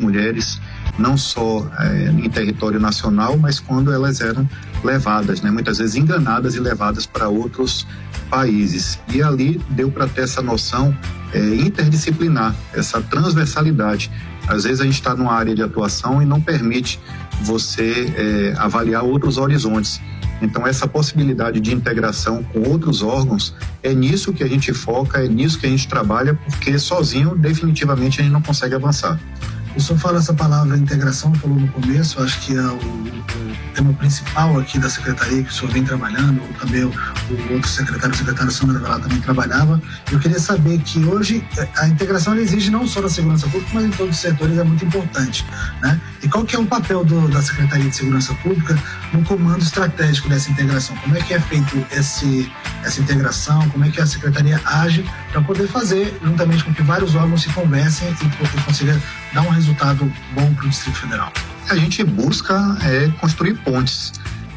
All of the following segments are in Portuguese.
mulheres, não só em território nacional, mas quando elas eram levadas, né, muitas vezes enganadas e levadas para outros países. E ali deu para ter essa noção interdisciplinar, essa transversalidade. Às vezes a gente está numa área de atuação e não permite você avaliar outros horizontes. Então, essa possibilidade de integração com outros órgãos, é nisso que a gente foca, é nisso que a gente trabalha, porque sozinho, definitivamente, a gente não consegue avançar. O senhor fala essa palavra integração, falou no começo, acho que é o tema principal aqui da Secretaria que o senhor vem trabalhando, ou também o outro secretário, o secretário Sandra Velar também trabalhava. Eu queria saber que hoje a integração ela exige não só da segurança pública, mas em todos os setores é muito importante, né? E qual que é o papel da Secretaria de Segurança Pública no comando estratégico dessa integração? Como é que é feito essa integração? Como é que a Secretaria age para poder fazer, juntamente com que vários órgãos se conversem e consiga dar um resultado bom para o Distrito Federal? A gente busca construir pontes.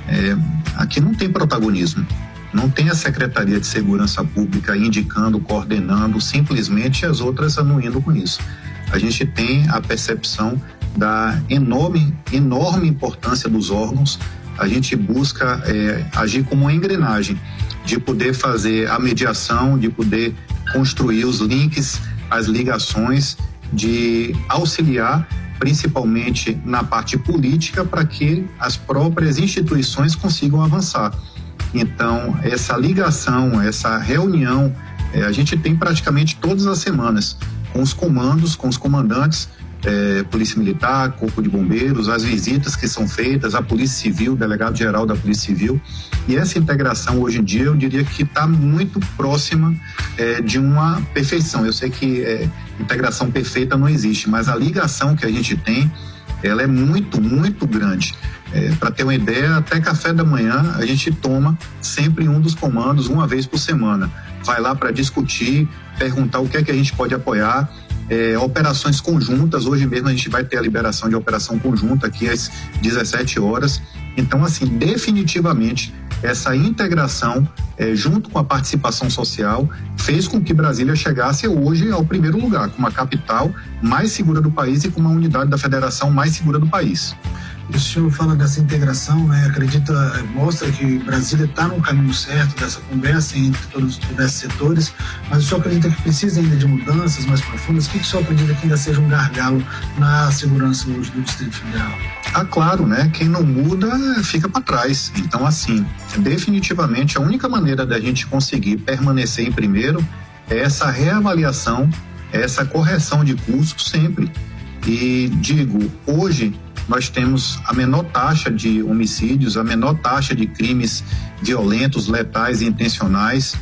Aqui não tem protagonismo, não tem a Secretaria de Segurança Pública indicando, coordenando, simplesmente as outras anuindo com isso. A gente tem a percepção da enorme importância dos órgãos. A gente busca agir como uma engrenagem, de poder fazer a mediação, de poder construir os links, as ligações, de auxiliar principalmente na parte política para que as próprias instituições consigam avançar. Então, essa ligação, essa reunião, a gente tem praticamente todas as semanas com os comandos, com os comandantes, Polícia Militar, Corpo de Bombeiros, as visitas que são feitas, a Polícia Civil, Delegado-Geral da Polícia Civil, e essa integração hoje em dia eu diria que está muito próxima de uma perfeição. Eu sei que integração perfeita não existe, mas a ligação que a gente tem, ela é muito, muito grande. Para ter uma ideia, até café da manhã a gente toma sempre um dos comandos uma vez por semana. Vai lá para discutir, perguntar o que é que a gente pode apoiar. Operações conjuntas, hoje mesmo a gente vai ter a liberação de operação conjunta aqui às 17 horas. Então, assim, definitivamente essa integração junto com a participação social fez com que Brasília chegasse hoje ao primeiro lugar, com uma capital mais segura do país e com uma unidade da federação mais segura do país. O senhor fala dessa integração, né? Mostra que Brasília está no caminho certo dessa conversa entre todos os diversos setores, mas o senhor acredita que precisa ainda de mudanças mais profundas? O que o senhor acredita que ainda seja um gargalo na segurança hoje do Distrito Federal? Claro, né? Quem não muda fica para trás. Então, assim, definitivamente a única maneira da gente conseguir permanecer em primeiro é essa reavaliação, essa correção de curso sempre. E digo, hoje nós temos a menor taxa de homicídios, a menor taxa de crimes violentos, letais e intencionais.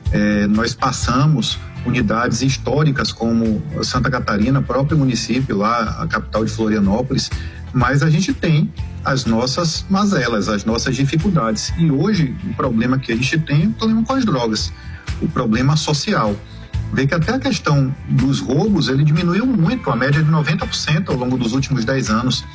Nós passamos unidades históricas como Santa Catarina, próprio município lá, a capital de Florianópolis, mas a gente tem as nossas mazelas, as nossas dificuldades. E hoje o problema que a gente tem é o problema com as drogas, o problema social. Vê que até a questão dos roubos, ele diminuiu muito, a média de 90% ao longo dos últimos 10 anos.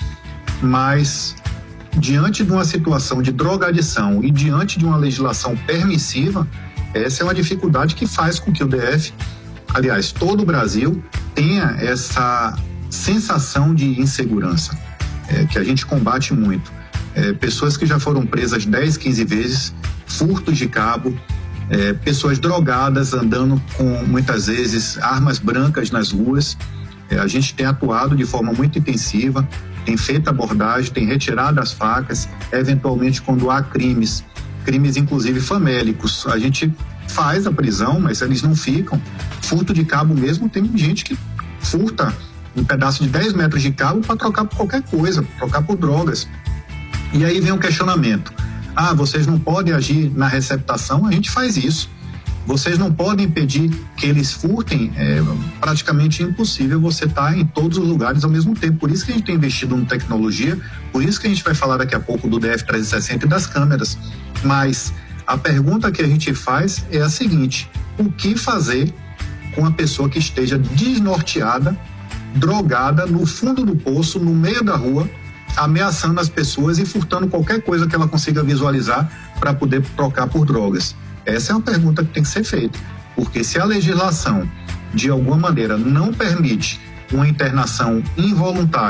Mas, diante de uma situação de drogadição e diante de uma legislação permissiva, essa é uma dificuldade que faz com que o DF, aliás, todo o Brasil, tenha essa sensação de insegurança, que a gente combate muito. Pessoas que já foram presas 10, 15 vezes, furtos de cabo, pessoas drogadas andando com, muitas vezes, armas brancas nas ruas. A gente tem atuado de forma muito intensiva, tem feito abordagem, tem retirado as facas, eventualmente quando há crimes inclusive famélicos, a gente faz a prisão, mas eles não ficam. Furto de cabo mesmo, tem gente que furta um pedaço de 10 metros de cabo para trocar por qualquer coisa, trocar por drogas. E aí vem o questionamento: vocês não podem agir na receptação? A gente faz isso. Vocês não podem impedir que eles furtem, é praticamente impossível você estar em todos os lugares ao mesmo tempo. Por isso que a gente tem investido em tecnologia, por isso que a gente vai falar daqui a pouco do DF360 e das câmeras. Mas a pergunta que a gente faz é a seguinte: o que fazer com a pessoa que esteja desnorteada, drogada, no fundo do poço, no meio da rua, ameaçando as pessoas e furtando qualquer coisa que ela consiga visualizar para poder trocar por drogas? Essa é uma pergunta que tem que ser feita, porque se a legislação, de alguma maneira, não permite uma internação involuntária